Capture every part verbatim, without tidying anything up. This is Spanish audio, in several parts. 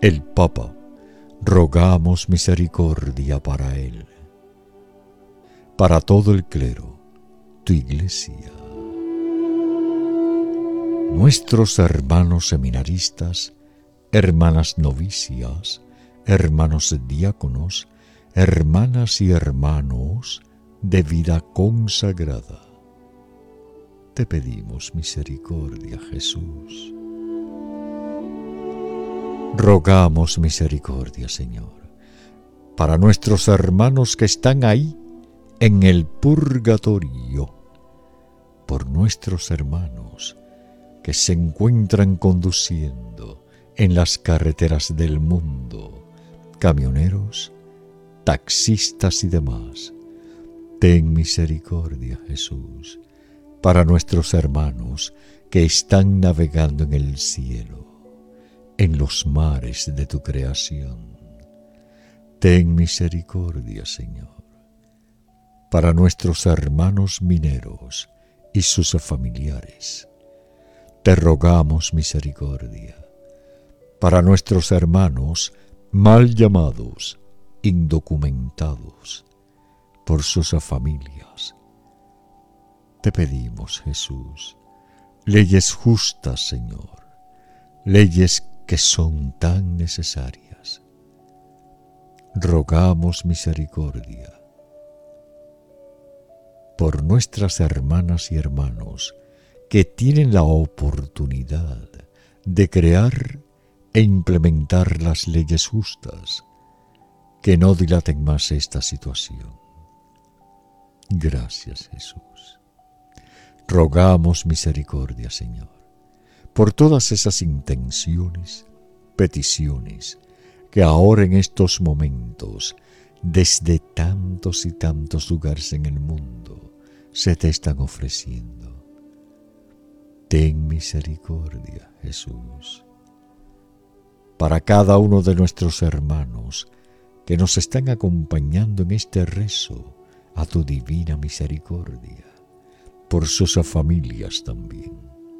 el Papa, rogamos misericordia para él. Para todo el clero, tu Iglesia. Nuestros hermanos seminaristas, hermanas novicias, hermanos diáconos, hermanas y hermanos de vida consagrada. Te pedimos misericordia, Jesús. Rogamos misericordia, Señor, para nuestros hermanos que están ahí en el purgatorio, por nuestros hermanos que se encuentran conduciendo en las carreteras del mundo, camioneros, taxistas y demás. Ten misericordia, Jesús, para nuestros hermanos que están navegando en el cielo, en los mares de tu creación. Ten misericordia, Señor, para nuestros hermanos mineros y sus familiares. Te rogamos misericordia para nuestros hermanos mal llamados, indocumentados, por sus familias. Te pedimos, Jesús, leyes justas, Señor, leyes que son tan necesarias. Rogamos misericordia por nuestras hermanas y hermanos que tienen la oportunidad de crear e implementar las leyes justas, que no dilaten más esta situación. Gracias, Jesús. Rogamos misericordia, Señor, por todas esas intenciones, peticiones, que ahora en estos momentos, desde tantos y tantos lugares en el mundo, se te están ofreciendo. Ten misericordia, Jesús, para cada uno de nuestros hermanos que nos están acompañando en este rezo a tu divina misericordia, por sus familias también.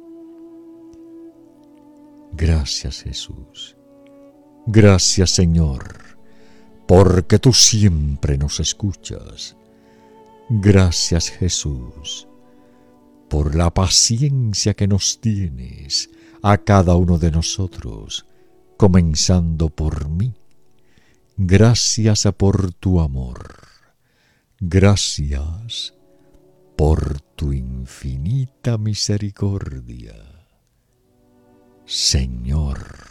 Gracias, Jesús. Gracias, Señor, porque tú siempre nos escuchas. Gracias, Jesús, por la paciencia que nos tienes a cada uno de nosotros, comenzando por mí. Gracias por tu amor. Gracias por tu infinita misericordia, Señor.